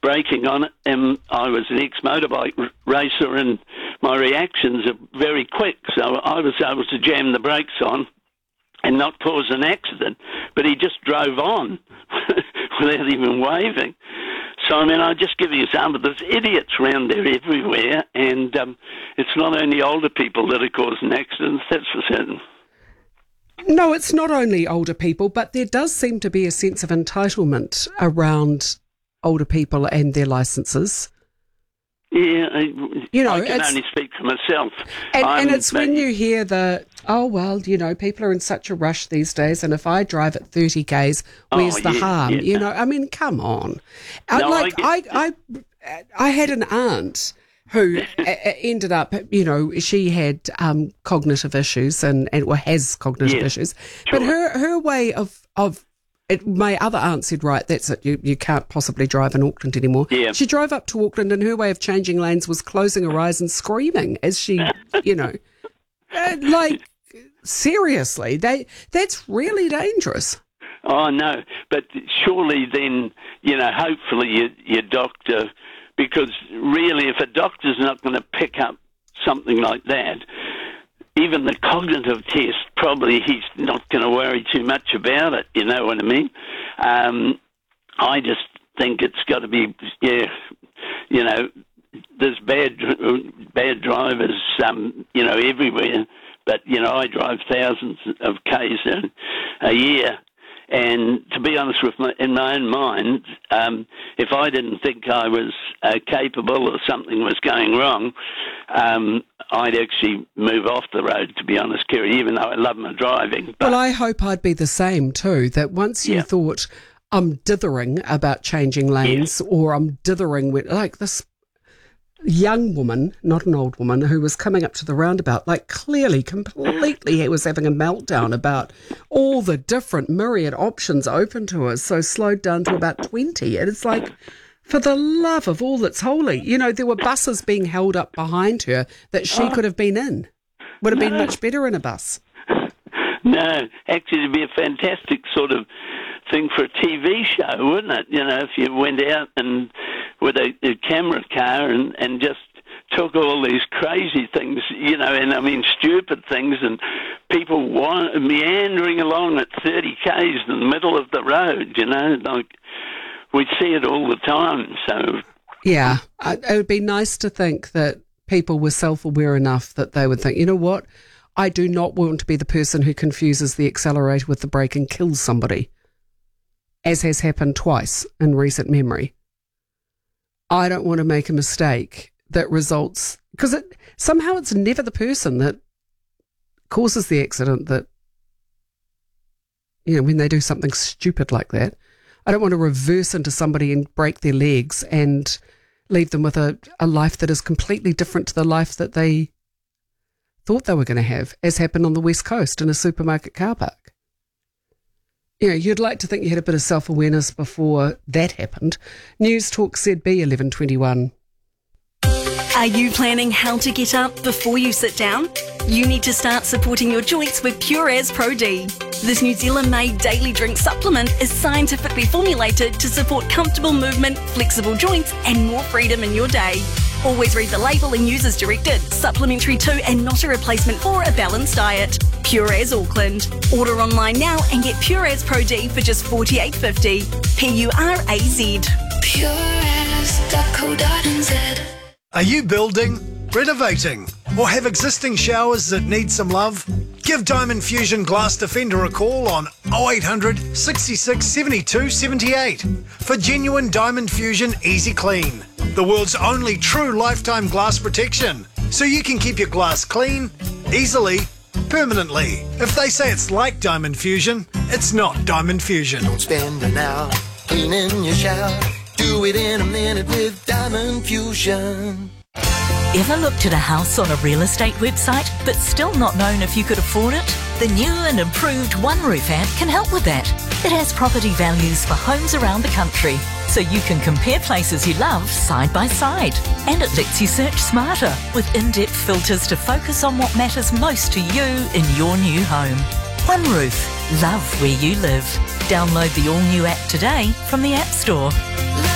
braking on it, and I was an ex-motorbike racer, and my reactions are very quick, so I was able to jam the brakes on and not cause an accident. But he just drove on without even waving. So, I mean, I'll just give you an example. There's idiots around there everywhere, and it's not only older people that are causing accidents, that's for certain. No, it's not only older people, but there does seem to be a sense of entitlement around older people and their licences. Yeah, I can only speak for myself. And it's when you hear people are in such a rush these days, and if I drive at 30 k's, where's the harm? Yeah. I mean, come on. No, I had an aunt who ended up, she had cognitive issues and has cognitive issues. Sure. But her way of my other aunt said, right, that's it, you can't possibly drive in Auckland anymore. Yeah. She drove up to Auckland, and her way of changing lanes was closing her eyes and screaming as she, seriously, that's really dangerous. Oh, no, but surely then, hopefully your doctor, because really if a doctor's not going to pick up something like that, even the cognitive test, probably he's not going to worry too much about it, you know what I mean? I just think it's got to be, there's bad drivers, everywhere, but, I drive thousands of Ks a year. And to be honest in my own mind, if I didn't think I was capable or something was going wrong, I'd actually move off the road, to be honest, Kerry, even though I love my driving. But, well, I hope I'd be the same too, that once you thought, I'm dithering about changing lanes or I'm dithering with, like this young woman, not an old woman, who was coming up to the roundabout, like clearly, completely was having a meltdown about all the different myriad options open to us, so slowed down to about 20. And it's like, for the love of all that's holy, there were buses being held up behind her that she could have been in. Would have been much better in a bus. No, actually it'd be a fantastic sort of thing for a TV show, wouldn't it? If you went out and with a camera car and just took all these crazy things, stupid things, and people meandering along at 30 k's in the middle of the road, like we see it all the time. So yeah, it would be nice to think that people were self-aware enough that they would think, you know what, I do not want to be the person who confuses the accelerator with the brake and kills somebody, as has happened twice in recent memory. I don't want to make a mistake that results, because somehow it's never the person that causes the accident that, when they do something stupid like that. I don't want to reverse into somebody and break their legs and leave them with a life that is completely different to the life that they thought they were going to have, as happened on the West Coast in a supermarket car park. You'd like to think you had a bit of self-awareness before that happened. News Talk ZB 1121. Are you planning how to get up before you sit down? You need to start supporting your joints with Pureas Pro D. This New Zealand-made daily drink supplement is scientifically formulated to support comfortable movement, flexible joints, and more freedom in your day. Always read the label and use as directed. Supplementary to and not a replacement for a balanced diet. Pureas Auckland. Order online now and get Pureas Pro D for just $48.50. PURAZ. Pureas.co.nz. Are you building, renovating, or have existing showers that need some love? Give Diamond Fusion Glass Defender a call on 0800 66 72 78 for genuine Diamond Fusion Easy Clean, the world's only true lifetime glass protection, so you can keep your glass clean, easily, permanently. If they say it's like Diamond Fusion, it's not Diamond Fusion. Don't spend an hour cleaning your shower. Do it in a minute with Diamond Fusion. Ever looked at a house on a real estate website but still not known if you could afford it? The new and improved One Roof app can help with that. It has property values for homes around the country, so you can compare places you love side by side. And it lets you search smarter with in-depth filters to focus on what matters most to you in your new home. One Roof. Love where you live. Download the all-new app today from the App Store.